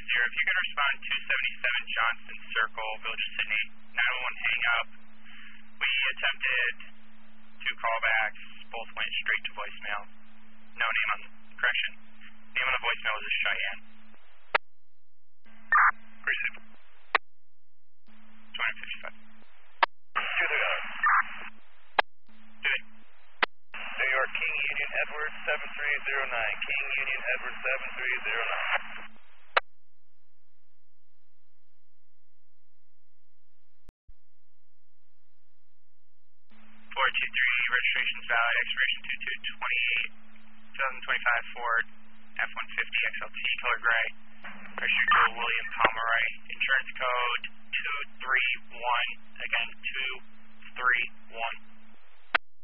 If you could respond 277 Johnson Circle, Village of Sydney, 911 hang up. We attempted 2 callbacks, both went straight to voicemail. No name on, correction, name on the voicemail was Cheyenne. Appreciate it. 2055. To the other. New York, King Union Edward 7309. King Union Edward 7309. 423, registration's valid, expiration 2228, 2025 Ford F-150 XLT, color gray. Registered to